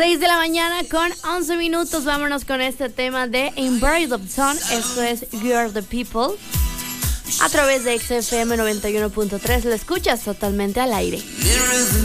6 de la mañana con 11 minutos. Vámonos con este tema de Inverted of Sun. Esto es You Are the People. A través de XFM 91.3 lo escuchas totalmente al aire.